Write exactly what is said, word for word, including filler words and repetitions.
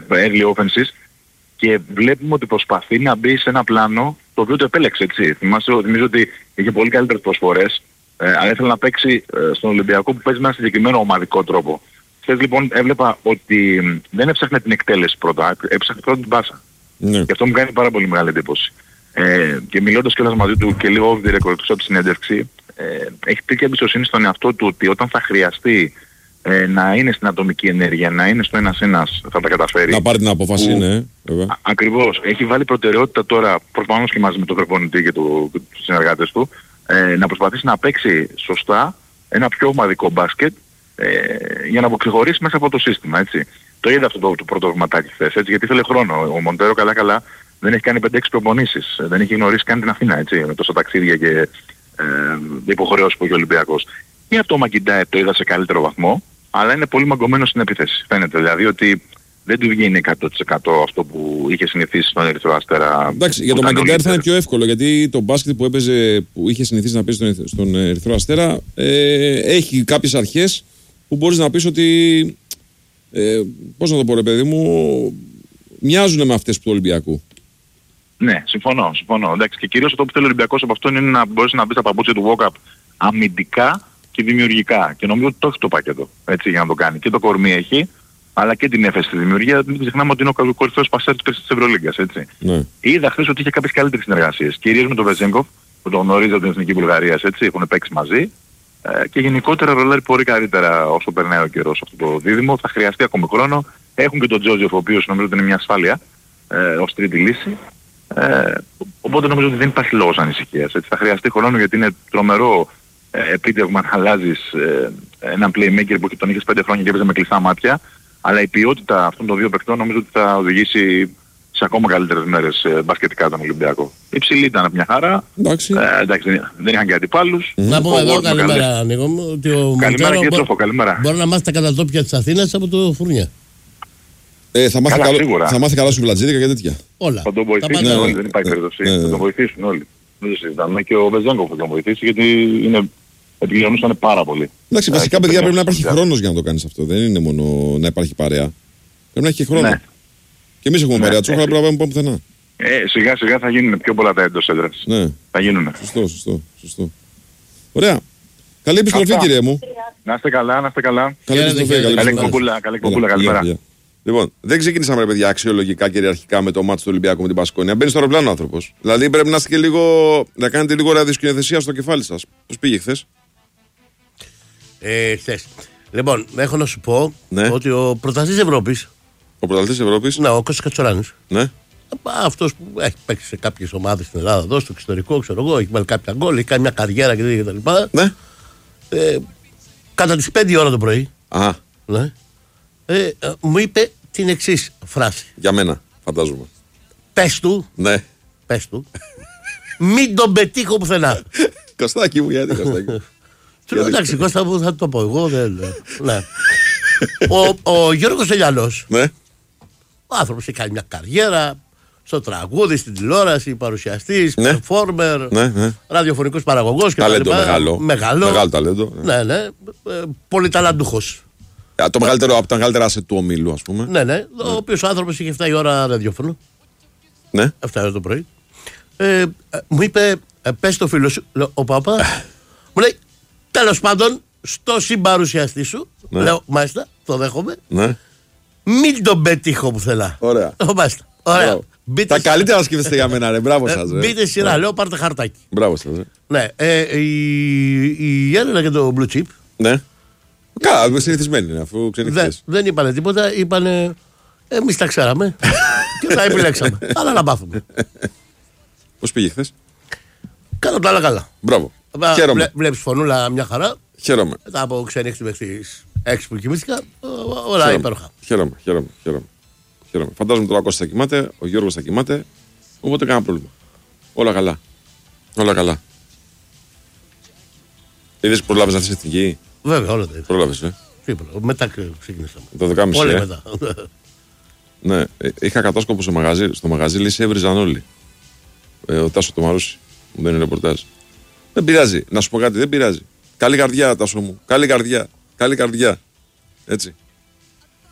early offenses και βλέπουμε ότι προσπαθεί να μπει σε ένα πλάνο το οποίο το επέλεξε, έτσι. Θυμάσαι, θυμίζω ότι είχε πολύ καλύτερες προσφορές, ε, αλλά ήθελε να παίξει ε, στον Ολυμπιακό που παίζει με ένα συγκεκριμένο ομαδικό τρόπο. Χθες λοιπόν έβλεπα ότι δεν έψαχνε την εκτέλεση πρώτα, έψαχνε πρώτα την πάσα. Ναι. Και αυτό μου κάνει πάρα πολύ μεγάλη εντύπωση. Ε, και μιλώντας κιόλας μαζί του και λίγο off the record από τη συνέντευξη, ε, έχει πει και εμπιστοσύνη στον εαυτό του ότι όταν θα χρειαστεί ε, να είναι στην ατομική ενέργεια, να είναι στο ένας ένας, θα τα καταφέρει. Να πάρει την απόφαση, που, ναι. Α, ακριβώς. Έχει βάλει προτεραιότητα τώρα, προφανώς και μαζί με τον προπονητή και του, τους συνεργάτες του, ε, να προσπαθήσει να παίξει σωστά ένα πιο ομαδικό μπάσκετ ε, για να αποκρηγορήσει μέσα από το σύστημα, έτσι. Το είδα αυτό το, το πρώτο βηματάκι χθες, έτσι, γιατί ήθελε χρόνο. Ο Μοντέρο καλά καλά δεν έχει κάνει πέντε έξι προπονήσεις, δεν έχει γνωρίσει καν την Αθήνα, έτσι, με τόσα ταξίδια και ε, υποχρεώσεις που έχει ο Ολυμπιακός. Και αυτό ο Μακιντάε το είδα σε καλύτερο βαθμό, αλλά είναι πολύ μαγκωμένο στην επίθεση. Φαίνεται δηλαδή ότι δεν του βγαίνει εκατό τοις εκατό αυτό που είχε συνηθίσει στον Ερυθρό Αστέρα. Εντάξει, για τον Μακιντάε θα είναι πιο εύκολο, γιατί το μπάσκετ που έπαιζε, που είχε συνηθίσει να παίζει στον Ερυθρό Αστέρα, ε, έχει κάποιες αρχές που μπορείς να πεις ότι, ε, πώς να το πω ρε παιδί μου, μοιάζουν με αυτές του Ολυμπιακού. Ναι, συμφωνώ, συμφωνώ. Εντάξει, και κυρίως αυτό που θέλει ο Ολυμπιακός από αυτό είναι να μπορείς να μπει στα παπούτσια του walk-up αμυντικά και δημιουργικά. Και νομίζω ότι το έχει το πακέτο, έτσι, για να το κάνει. Και το κορμί έχει, αλλά και την έφεση στη δημιουργία. Μην ξεχνάμε ότι είναι ο κορυφαίος πασέρ της Ευρωλίγκας, έτσι. Ναι. Είδα χθες ότι είχε κάποιες καλύτερες συνεργασίες. Κυρίως με τον Βεζέγκοφ, που τον γνωρίζει από την Εθνική Βουλγαρίας, έτσι, έχουν παίξει μαζί. Ε, και γενικότερα ρολάρει πολύ καλύτερα όσο περνάει ο καιρός αυτό το δίδυμο. Θα χρειαστεί ακόμη χρόνο. Έχουν και τον Τζόζεφ, ο οποίος νομίζω ότι είναι μια ασφάλεια ε, ως τρίτη λύση. Ε, οπότε νομίζω ότι δεν υπάρχει λόγος ανησυχίας. Έτσι. Θα χρειαστεί χρόνο γιατί είναι τρομερό ε, επίτευγμα να αλλάζεις ε, έναν playmaker που τον είχες πέντε χρόνια και έπαιζε με κλειστά μάτια. Αλλά η ποιότητα αυτών των δύο παικτών νομίζω ότι θα οδηγήσει σε ακόμα καλύτερες μέρες ε, μπασκετικά τον Ολυμπιακό. Υψηλή ήταν μια χαρά. Εντάξει, ε, εντάξει δεν, δεν είχαν και αντιπάλους. Να πούμε εδώ καλημέρα Νίκο μου, ότι ο καλημέρα Μοντέρο Τρόφο, καλημέρα. Μπορεί να μάθει τα κατατόπια της Αθήνας από το Φουρνιά. Ε, θα, μάθει καλά, καλό, θα μάθει καλά σου βλατζίδικα και τέτοια. Όλα. Θα τον βοηθήσουν όλοι, δεν υπάρχει περίπτωση. Θα τον βοηθήσουν όλοι. Δεν το συζητάμε. Και ο Βεζέγκοφ θα τον βοηθήσει γιατί είναι, επικοινωνούσαν πάρα πολύ. Εντάξει, βασικά παιδιά πρέπει να υπάρχει χρόνος για να το κάνεις αυτό. Δεν είναι μόνο να υπάρχει παρέα. Πρέπει να έχει και χρόνο. Ναι. Και εμείς έχουμε ναι. παρέα τσόχα, πρέπει να πάμε πουθενά. Ε, σιγά σιγά θα γίνουν πιο πολλά τα έντος έδρας. Ναι. Θα γίνουν. Σωστό, σωστό, σωστό. Ωραία. Καλή επιστροφή κύριε μου. Να είστε καλά, να είστε καλά. Καλή επιστροφή, καλή εκπομπούλα, καλή εκπομπούλα, καλημέρα. Λοιπόν, δεν ξεκινήσαμε ρε παιδιά αξιολογικά κυριαρχικά με το μάτι του Ολυμπιακού με την Πασκόνια. Μπαίνει στο αεροπλάνο ο άνθρωπος. Δηλαδή πρέπει να είστε και λίγο, να κάνετε λίγο ραδιοσκηνοθεσία στο κεφάλι σας. Πώς πήγε χθες? Ε, χθες. Λοιπόν, έχω να σου πω ναι. ότι ο πρωταθλητής Ευρώπης. Ο πρωταθλητής Ευρώπης. Ναι, ο Κώστας Κατσουράνης. Ναι. Αυτός που έχει παίξει σε κάποιες ομάδες στην Ελλάδα, εδώ στο εξωτερικό, ξέρω εγώ, έχει βάλει κάποια γκολ, έχει κάνει μια καριέρα κτλ. Ναι. Ε, κατά τις πέντε ώρα το πρωί. Α. Ναι. Ε, ε, μου είπε την εξής φράση. Για μένα, φαντάζομαι. Πες του. Ναι. Πες του. Μην τον πετύχω πουθενά. Κωστάκι μου, γιατί Κωστάκι. Του λέω εντάξει, Κώστα μου, θα το πω εγώ. Δεν... ναι. ο, ο Γιώργος Ελιανός. Ναι. Ο άνθρωπος έχει κάνει μια καριέρα στο τραγούδι, στην τηλεόραση, παρουσιαστής, ναι. performer, ναι, ναι. ραδιοφωνικός παραγωγός. Ταλέντο μεγάλο. Μεγάλο. Μεγάλο ταλέντο. Ναι, ναι. ναι. Πολύ ταλαντούχος. Το μεγαλύτερο από τα μεγαλύτερα asset του ομίλου, ας πούμε. Ναι, ναι. Ο οποίος ο άνθρωπος είχε εφτά η ώρα ραδιόφωνο. Ναι. εφτά η ώρα το πρωί. Ε, μου είπε, πες το φίλο σου. Λέω, ο παπά. Μου λέει, τέλος πάντων, στο συμπαρουσιαστή σου. Ναι. Λέω, μάλιστα, το δέχομαι. Ναι. Μην τον πετύχω πουθενά. Ωραία. Μάλιστα. Ωραία. Τα καλύτερα να σκέφτεστε για μένα, ρε. Μπράβο σας. Ρε. Μπείτε σειρά, ναι. Λέω, πάρτε χαρτάκι. Μπράβο σας. Ρε. Ναι. Ε, η, η Έλληνα και το Blue Chip. Ναι. Καλά, συνηθισμένοι είναι αφού ξενυχτές. Δεν, δεν είπανε τίποτα, είπανε εμείς τα ξέραμε και τα επιλέξαμε. Αλλά να μάθουμε. Πώς πήγε χθες? Κάνω τα άλλα καλά. Μπράβο. Χαίρομαι. Βλέ, βλέπεις φωνούλα μια χαρά. Χαίρομαι. Μετά από ξενύχτη μέχρι τις έξι που κοιμήθηκα, όλα υπέροχα. Χαίρομαι, χαίρομαι, χαίρομαι. χαίρομαι. Φαντάζομαι τώρα ο Κώστας θα κοιμάται, ο Γιώργος θα κοιμάται, οπότε κανένα πρόβλημα. Όλα καλά. Όλα καλά. Είδες που προλάβες να έρθεις στην εθνική? Βέβαια, όλα τα είδα. Προλάβες, ε. Μετά ξεκινήσαμε. Το δεκάμιση. Πολύ ε. μετά. Ναι, είχα κατάσκοπο στο μαγαζί, στο μαγαζί λύση έβριζαν όλοι. Ε, ο Τάσο το Μαρούσι, μου δίνει ρεπορτάζ. Δεν πειράζει, να σου πω κάτι, δεν πειράζει. Καλή καρδιά, Τάσο μου. Καλή καρδιά. Καλή καρδιά. Έτσι.